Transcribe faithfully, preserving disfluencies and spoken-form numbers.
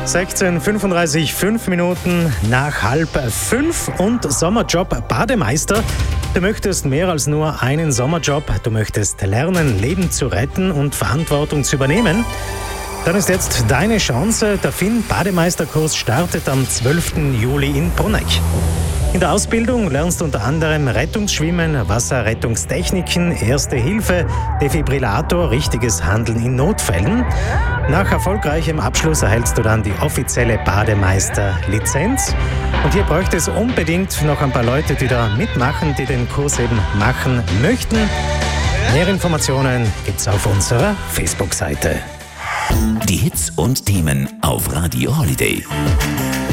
sechzehn Uhr fünfunddreißig, fünf Minuten nach halb fünf und Sommerjob Bademeister. Du möchtest mehr als nur einen Sommerjob. Du möchtest lernen, Leben zu retten und Verantwortung zu übernehmen. Dann ist jetzt deine Chance. Der Finn Bademeisterkurs startet am zwölften Juli in Bruneck. In der Ausbildung lernst du unter anderem Rettungsschwimmen, Wasserrettungstechniken, Erste Hilfe, Defibrillator, richtiges Handeln in Notfällen. Nach erfolgreichem Abschluss erhältst du dann die offizielle Bademeister-Lizenz. Und hier bräuchte es unbedingt noch ein paar Leute, die da mitmachen, die den Kurs eben machen möchten. Mehr Informationen gibt's auf unserer Facebook-Seite. Die Hits und Themen auf Radio Holiday.